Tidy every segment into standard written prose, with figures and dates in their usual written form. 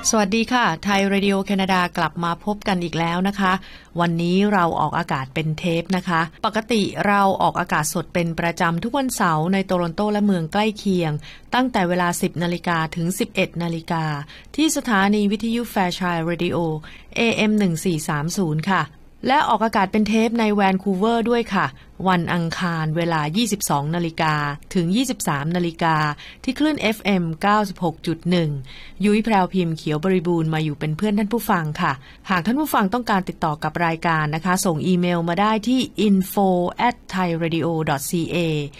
สวัสดีค่ะไทยเรดิโอแคนาดากลับมาพบกันอีกแล้วนะคะวันนี้เราออกอากาศเป็นเทปนะคะปกติเราออกอากาศสดเป็นประจำทุกวันเสาร์ในโตรอนโตและเมืองใกล้เคียงตั้งแต่เวลา 10 นาฬิกาถึง 11 นาฬิกาที่สถานีวิทยุแฟร์ชัยเรดิโอ AM 1430ค่ะและออกอากาศเป็นเทปในแวนคูเวอร์ด้วยค่ะวันอังคารเวลา 22 นาฬิกาถึง 23 นาฬิกาที่คลื่น FM 96.1 ยุ้ยแพรวพิมพ์เขียวบริบูรณ์มาอยู่เป็นเพื่อนท่านผู้ฟังค่ะหากท่านผู้ฟังต้องการติดต่อกับรายการนะคะส่งอีเมลมาได้ที่ info@thairadio.ca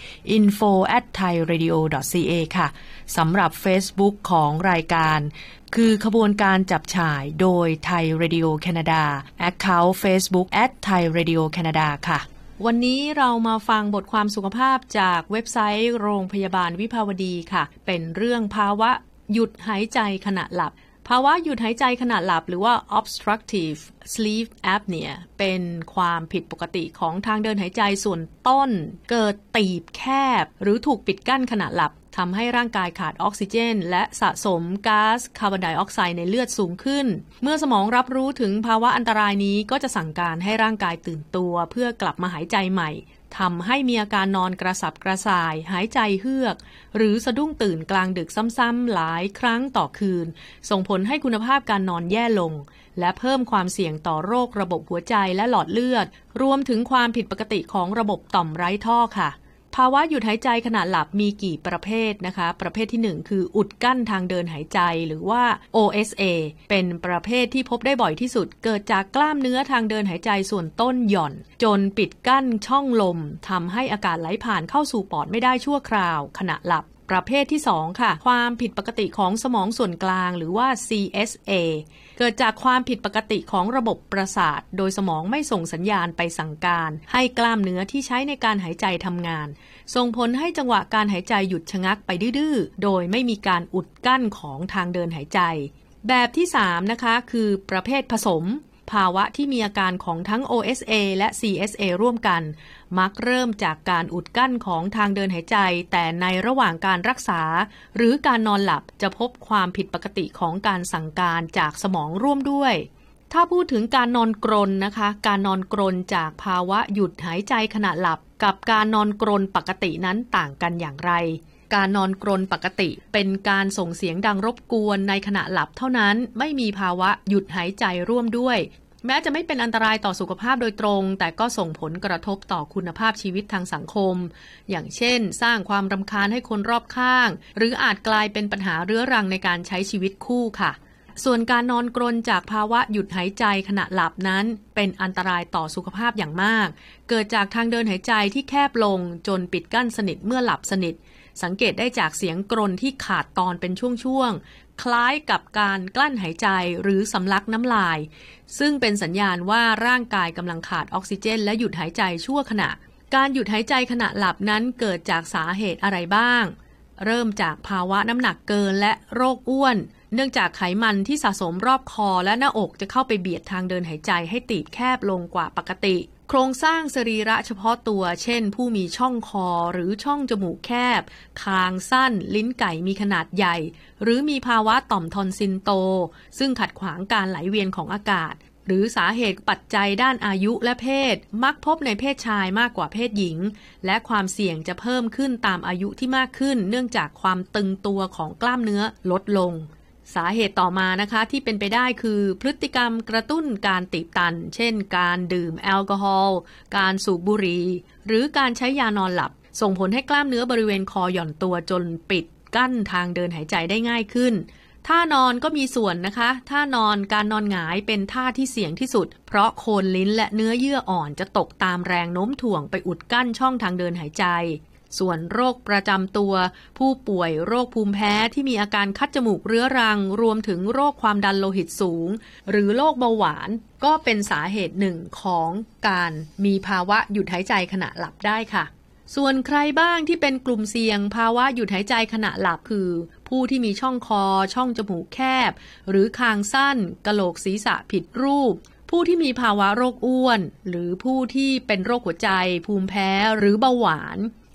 info@thairadio.ca ค่ะสำหรับ Facebook ของรายการคือขบวนการจับฉ่ายโดยไทยเรดิโอแคนาดา Account Facebook @thairadiocanaدا ค่ะวันนี้เรามาฟังบทความสุขภาพจากเว็บไซต์โรงพยาบาลวิภาวดีค่ะเป็นเรื่องภาวะหยุดหายใจขณะหลับภาวะหยุดหายใจขณะหลับหรือว่า obstructive sleep apnea เป็นความผิดปกติของทางเดินหายใจส่วนต้นเกิดตีบแคบหรือถูกปิดกั้นขณะหลับทำให้ร่างกายขาดออกซิเจนและสะสมก๊าซคาร์บอนไดออกไซด์ในเลือดสูงขึ้นเมื่อสมองรับรู้ถึงภาวะอันตรายนี้ก็จะสั่งการให้ร่างกายตื่นตัวเพื่อกลับมาหายใจใหม่ทำให้มีอาการนอนกระสับกระส่ายหายใจเฮือกหรือสะดุ้งตื่นกลางดึกซ้ำๆหลายครั้งต่อคืนส่งผลให้คุณภาพการนอนแย่ลงและเพิ่มความเสี่ยงต่อโรคระบบหัวใจและหลอดเลือดรวมถึงความผิดปกติของระบบต่อมไร้ท่อค่ะภาวะหยุดหายใจขณะหลับมีกี่ประเภทนะคะประเภทที่1คืออุดกั้นทางเดินหายใจหรือว่า OSA เป็นประเภทที่พบได้บ่อยที่สุดเกิดจากกล้ามเนื้อทางเดินหายใจส่วนต้นหย่อนจนปิดกั้นช่องลมทำให้อากาศไหลผ่านเข้าสู่ปอดไม่ได้ชั่วคราวขณะหลับประเภทที่2ค่ะความผิดปกติของสมองส่วนกลางหรือว่า CSA เกิดจากความผิดปกติของระบบประสาทโดยสมองไม่ส่งสัญญาณไปสั่งการให้กล้ามเนื้อที่ใช้ในการหายใจทำงานส่งผลให้จังหวะการหายใจหยุดชะงักไปดื้อๆโดยไม่มีการอุดกั้นของทางเดินหายใจแบบที่3นะคะคือประเภทผสมภาวะที่มีอาการของทั้ง OSA และ CSA ร่วมกันมักเริ่มจากการอุดกั้นของทางเดินหายใจแต่ในระหว่างการรักษาหรือการนอนหลับจะพบความผิดปกติของการสั่งการจากสมองร่วมด้วยถ้าพูดถึงการนอนกรนนะคะการนอนกรนจากภาวะหยุดหายใจขณะหลับกับการนอนกรนปกตินั้นต่างกันอย่างไรการนอนกรนปกติเป็นการส่งเสียงดังรบกวนในขณะหลับเท่านั้นไม่มีภาวะหยุดหายใจร่วมด้วยแม้จะไม่เป็นอันตรายต่อสุขภาพโดยตรงแต่ก็ส่งผลกระทบต่อคุณภาพชีวิตทางสังคมอย่างเช่นสร้างความรำคาญให้คนรอบข้างหรืออาจกลายเป็นปัญหาเรื้อรังในการใช้ชีวิตคู่ค่ะส่วนการนอนกรนจากภาวะหยุดหายใจขณะหลับนั้นเป็นอันตรายต่อสุขภาพอย่างมากเกิดจากทางเดินหายใจที่แคบลงจนปิดกั้นสนิทเมื่อหลับสนิทสังเกตได้จากเสียงกรนที่ขาดตอนเป็นช่วงๆคล้ายกับการกลั้นหายใจหรือสำลักน้ำลายซึ่งเป็นสัญญาณว่าร่างกายกำลังขาดออกซิเจนและหยุดหายใจชั่วขณะการหยุดหายใจขณะหลับนั้นเกิดจากสาเหตุอะไรบ้างเริ่มจากภาวะน้ำหนักเกินและโรคอ้วนเนื่องจากไขมันที่สะสมรอบคอและหน้าอกจะเข้าไปเบียดทางเดินหายใจให้ตีบแคบลงกว่าปกติโครงสร้างสรีระเฉพาะตัวเช่นผู้มีช่องคอหรือช่องจมูกแคบคางสั้นลิ้นไก่มีขนาดใหญ่หรือมีภาวะต่อมทอนซิลโตซึ่งขัดขวางการไหลเวียนของอากาศหรือสาเหตุปัจจัยด้านอายุและเพศมักพบในเพศชายมากกว่าเพศหญิงและความเสี่ยงจะเพิ่มขึ้นตามอายุที่มากขึ้นเนื่องจากความตึงตัวของกล้ามเนื้อลดลงสาเหตุต่อมานะคะที่เป็นไปได้คือพฤติกรรมกระตุ้นการตีบตันเช่นการดื่มแอลกอฮอล์การสูบบุหรี่หรือการใช้ยานอนหลับส่งผลให้กล้ามเนื้อบริเวณคอหย่อนตัวจนปิดกั้นทางเดินหายใจได้ง่ายขึ้นท่านอนก็มีส่วนนะคะท่านอนการนอนหงายเป็นท่าที่เสี่ยงที่สุดเพราะโคนลิ้นและเนื้อเยื่ออ่อนจะตกตามแรงโน้มถ่วงไปอุดกั้นช่องทางเดินหายใจส่วนโรคประจำตัวผู้ป่วยโรคภูมิแพ้ที่มีอาการคัดจมูกเรื้อรังรวมถึงโรคความดันโลหิตสูงหรือโรคเบาหวานก็เป็นสาเหตุหนึ่งของการมีภาวะหยุดหายใจขณะหลับได้ค่ะส่วนใครบ้างที่เป็นกลุ่มเสี่ยงภาวะหยุดหายใจขณะหลับคือผู้ที่มีช่องคอช่องจมูกแคบหรือคางสั้นกะโหลกศีรษะผิดรูปผู้ที่มีภาวะโรคอ้วนหรือผู้ที่เป็นโรคหัวใจภูมิแพ้หรือเบาหวาน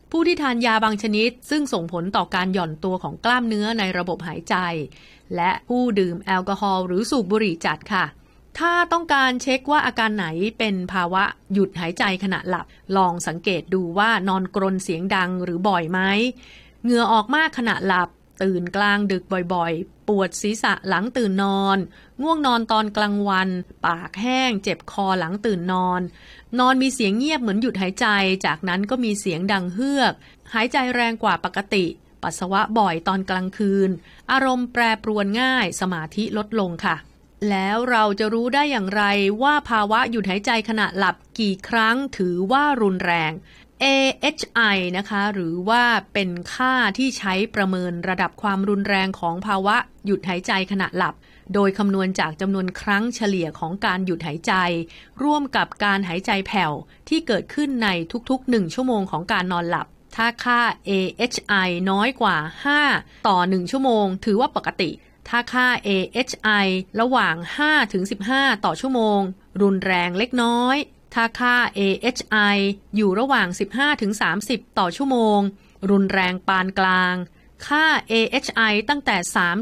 ผู้ที่ทานยาบางชนิดซึ่งส่งผลต่อการหย่อนตัวของกล้ามเนื้อในระบบหายใจและผู้ดื่มแอลกอฮอล์หรือสูบบุหรี่จัดค่ะถ้าต้องการเช็คว่าอาการไหนเป็นภาวะหยุดหายใจขณะหลับลองสังเกตดูว่านอนกรนเสียงดังหรือบ่อยไหมเหงื่อออกมากขณะหลับตื่นกลางดึกบ่อยๆปวดศีรษะหลังตื่นนอนง่วงนอนตอนกลางวันปากแห้งเจ็บคอหลังตื่นนอนมีเสียงเงียบเหมือนหยุดหายใจจากนั้นก็มีเสียงดังเฮือกหายใจแรงกว่าปกติปัสสาวะบ่อยตอนกลางคืนอารมณ์แปรปรวนง่ายสมาธิลดลงค่ะแล้วเราจะรู้ได้อย่างไรว่าภาวะหยุดหายใจขณะหลับกี่ครั้งถือว่ารุนแรง AHI นะคะหรือว่าเป็นค่าที่ใช้ประเมินระดับความรุนแรงของภาวะหยุดหายใจขณะหลับโดยคำนวณจากจำนวนครั้งเฉลี่ยของการหยุดหายใจร่วมกับการหายใจแผ่วที่เกิดขึ้นในทุกๆ1ชั่วโมงของการนอนหลับถ้าค่า AHI น้อยกว่า5ต่อ1ชั่วโมงถือว่าปกติถ้าค่า AHI ระหว่าง5ถึง15ต่อชั่วโมงรุนแรงเล็กน้อยถ้าค่า AHI อยู่ระหว่าง15ถึง30ต่อชั่วโมงรุนแรงปานกลางค่า AHI ตั้งแต่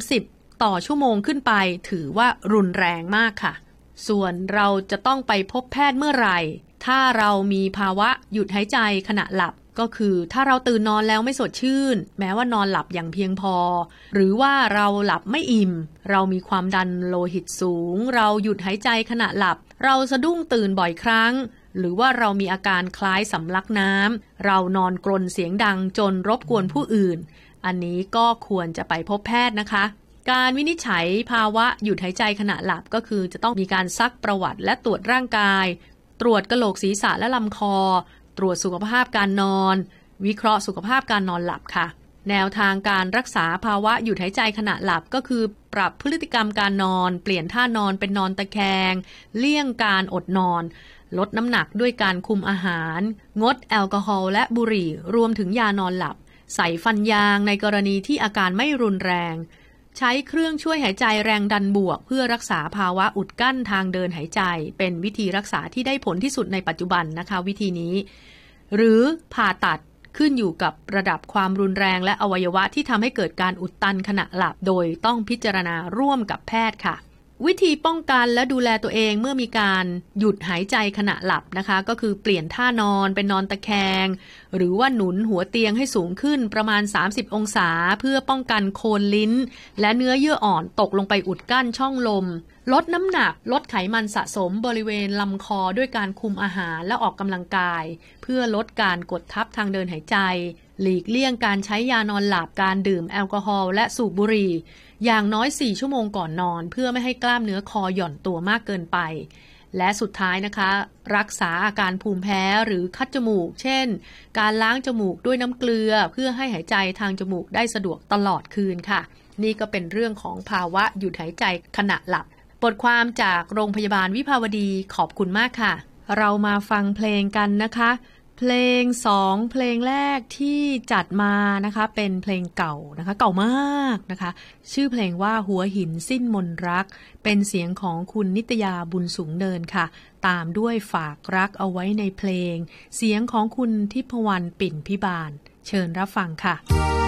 30ต่อชั่วโมงขึ้นไปถือว่ารุนแรงมากค่ะส่วนเราจะต้องไปพบแพทย์เมื่อไหร่ถ้าเรามีภาวะหยุดหายใจขณะหลับก็คือถ้าเราตื่นนอนแล้วไม่สดชื่นแม้ว่านอนหลับอย่างเพียงพอหรือว่าเราหลับไม่อิ่มเรามีความดันโลหิตสูงเราหยุดหายใจขณะหลับเราสะดุ้งตื่นบ่อยครั้งหรือว่าเรามีอาการคล้ายสำลักน้ำเรานอนกรนเสียงดังจนรบกวนผู้อื่นอันนี้ก็ควรจะไปพบแพทย์นะคะการวินิจฉัยภาวะหยุดหายใจขณะหลับก็คือจะต้องมีการซักประวัติและตรวจร่างกายตรวจกะโหลกศีรษะและลำคอตรวจสุขภาพการนอนวิเคราะห์สุขภาพการนอนหลับค่ะแนวทางการรักษาภาวะหยุดหายใจขณะหลับก็คือปรับพฤติกรรมการนอนเปลี่ยนท่านอนเป็นนอนตะแคงเลี่ยงการอดนอนลดน้ำหนักด้วยการคุมอาหารงดแอลกอฮอล์และบุหรี่รวมถึงยานอนหลับใส่ฟันยางในกรณีที่อาการไม่รุนแรงใช้เครื่องช่วยหายใจแรงดันบวกเพื่อรักษาภาวะอุดกั้นทางเดินหายใจเป็นวิธีรักษาที่ได้ผลที่สุดในปัจจุบันนะคะวิธีนี้หรือผ่าตัดขึ้นอยู่กับระดับความรุนแรงและอวัยวะที่ทำให้เกิดการอุดตันขณะหลับโดยต้องพิจารณาร่วมกับแพทย์ค่ะวิธีป้องกันและดูแลตัวเองเมื่อมีการหยุดหายใจขณะหลับนะคะก็คือเปลี่ยนท่านอนเป็นนอนตะแคงหรือว่าหนุนหัวเตียงให้สูงขึ้นประมาณ30องศาเพื่อป้องกันโคนลิ้นและเนื้อเยื่ออ่อนตกลงไปอุดกั้นช่องลมลดน้ำหนักลดไขมันสะสมบริเวณลำคอด้วยการคุมอาหารและออกกำลังกายเพื่อลดการกดทับทางเดินหายใจหลีกเลี่ยงการใช้ยานอนหลับการดื่มแอลกอฮอล์และสูบบุหรี่อย่างน้อย4ชั่วโมงก่อนนอนเพื่อไม่ให้กล้ามเนื้อคอหย่อนตัวมากเกินไปและสุดท้ายนะคะรักษาอาการภูมิแพ้หรือคัดจมูกเช่นการล้างจมูกด้วยน้ำเกลือเพื่อให้หายใจทางจมูกได้สะดวกตลอดคืนค่ะนี่ก็เป็นเรื่องของภาวะหยุดหายใจขณะหลับบทความจากโรงพยาบาลวิภาวดีขอบคุณมากค่ะเรามาฟังเพลงกันนะคะเพลง2เพลงแรกที่จัดมานะคะเป็นเพลงเก่านะคะเก่ามากนะคะชื่อเพลงว่าหัวหินสิ้นมนรักเป็นเสียงของคุณนิตยาบุญสูงเนินค่ะตามด้วยฝากรักเอาไว้ในเพลงเสียงของคุณทิพวรรณปิ่นพิบาลเชิญรับฟังค่ะ